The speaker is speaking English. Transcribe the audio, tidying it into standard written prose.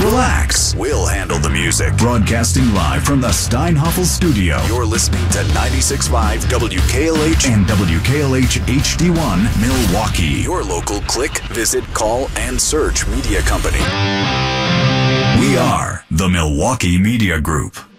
relax. We'll handle the music. Broadcasting live from the Steinhoffel studio. You're listening to 96.5 WKLH and WKLH HD1 Milwaukee. Your local click, visit, call, and search media company. We are the Milwaukee Media Group.